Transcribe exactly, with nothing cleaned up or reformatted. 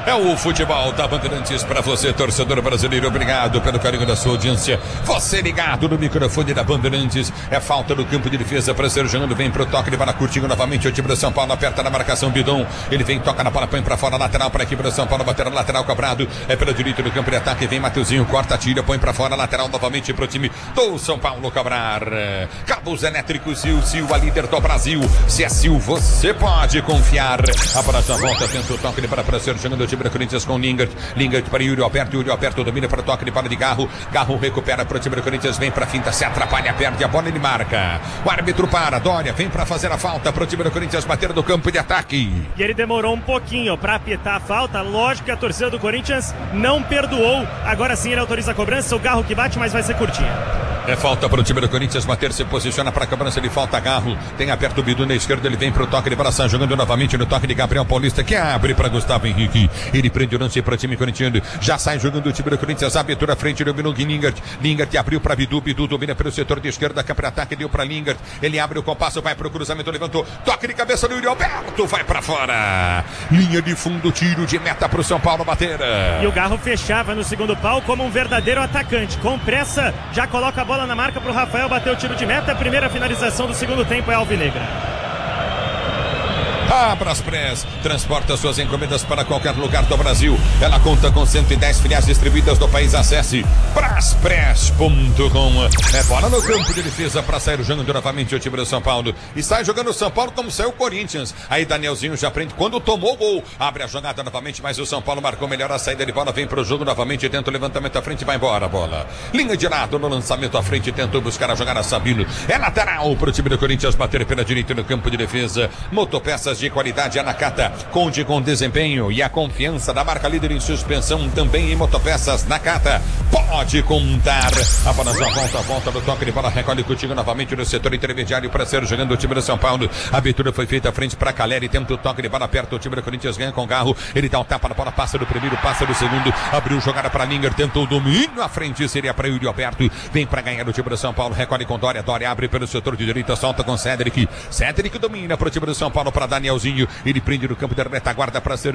É o futebol da Bandeirantes para você, torcedor brasileiro. Obrigado pelo carinho da sua audiência. Você ligado no microfone da Bandeirantes. É falta no campo de defesa para ser jogando. Vem pro toque, ele vai na curtinho novamente. O time do São Paulo aperta na marcação. Bidon. Ele vem, toca na bola, põe para fora, lateral para a equipe do São Paulo. Bater na lateral, cobrado. É pela direita do campo de ataque. Vem Mateuzinho, corta, tira, põe para fora, lateral novamente pro time do São Paulo cobrar. Cabos elétricos Sil, Sil, a líder do Brasil. Se é Sil, você pode confiar. A bola já volta, tenta o toque, ele para para ser jogando o time do Corinthians com Lingard. Lingard para Yuri Alberto, Yuri Alberto domina para o toque, ele para de Garro. Garro recupera para o time do Corinthians, vem para a finta, se atrapalha, perde a bola, ele marca. O árbitro para, Dória vem para fazer a falta para o time do Corinthians bater no campo de ataque. E ele demorou um pouquinho para apitar a falta, lógico que a torcida do Corinthians não perdoou. Agora sim ele autoriza a cobrança, o Garro que bate, mas vai ser curtinha. É falta para o time do Corinthians bater, se posiciona para a cobrança, ele falta Garro, tem aperto o Bidu na esquerda, ele vem para o toque de braço, jogando novamente no toque de Gabriel Paulista, que abre para Gustavo Henrique, ele prende o lance para o time corintiano, já sai jogando o time do Corinthians, abertura à frente, dominou Lingard, Lingard abriu para Bidu, Bidu domina pelo setor de esquerda, que para ataque, deu para Lingard, ele abre o compasso, vai para o cruzamento, levantou, toque de cabeça do Yuri Alberto, vai para fora, linha de fundo, tiro de meta para o São Paulo bater. E o Garro fechava no segundo pau como um verdadeiro atacante, com pressa, já coloca a bola na marca para o Rafael bater o tiro de meta. A primeira finalização do segundo tempo é alvinegra. A Braspress transporta suas encomendas para qualquer lugar do Brasil. Ela conta com cento e dez filiais distribuídas no país. Acesse braspress ponto com. É bola no campo de defesa para sair jogando novamente o time do São Paulo. E sai jogando o São Paulo como saiu o Corinthians. Aí Danielzinho já prende quando tomou o gol. Abre a jogada novamente, mas o São Paulo marcou melhor a saída de bola. Vem para o jogo novamente, tenta o levantamento à frente, vai embora a bola. Linha de lado no lançamento à frente, tentou buscar a jogada Sabino. É lateral para o time do Corinthians bater pela direita no campo de defesa. Motopeças de qualidade Anacata, conte com desempenho e a confiança da marca líder em suspensão, também em motopeças Nakata, pode contar. A bola já volta, volta do toque de bola, recolhe contigo novamente no setor intermediário para ser jogando o time do São Paulo. A abertura foi feita à frente para Caleri, tenta o toque de bola perto, o time do Corinthians ganha com Garro, ele dá o tapa na bola, passa do primeiro, passa do segundo, abriu jogada para Lingard, tentou o domínio à frente, seria para Yuri Alberto, vem para ganhar o time do São Paulo, recolhe com Dória, Dória abre pelo setor de direita, solta com Cédric, Cédric domina para o time do São Paulo, para Danielzinho, ele prende no campo da retaguarda para ser